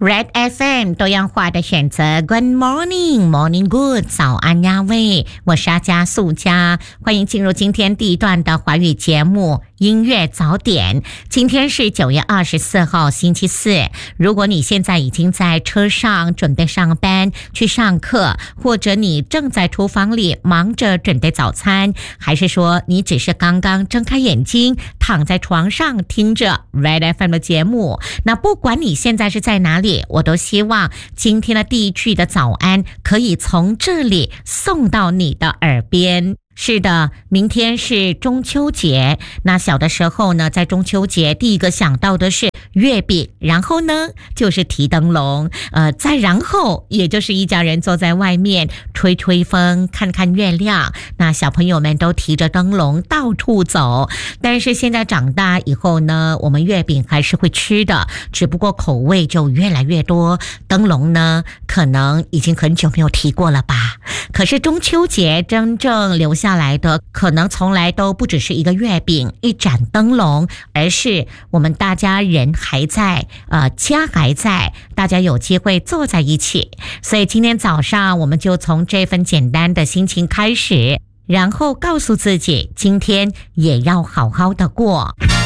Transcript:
Red FM 多样化的选择 Good morning, morning good 早安呀喂，我是阿加素佳，欢迎进入今天第一段的华语节目音乐早点。今天是9月24号星期四，如果你现在已经在车上准备上班去上课，或者你正在厨房里忙着准备早餐，还是说你只是刚刚睁开眼睛躺在床上听着 Red FM 的节目，那不管你现在是在哪里，我都希望今天的第一句的早安可以从这里送到你的耳边。是的，明天是中秋节，那小的时候呢，在中秋节第一个想到的是月饼，然后呢就是提灯笼，再然后也就是一家人坐在外面吹吹风，看看月亮，那小朋友们都提着灯笼到处走。但是现在长大以后呢，我们月饼还是会吃的，只不过口味就越来越多，灯笼呢可能已经很久没有提过了吧。可是中秋节真正留下来的可能从来都不只是一个月饼一盏灯笼，而是我们大家人还在，家还在，大家有机会坐在一起。所以今天早上我们就从这份简单的心情开始，然后告诉自己今天也要好好的过。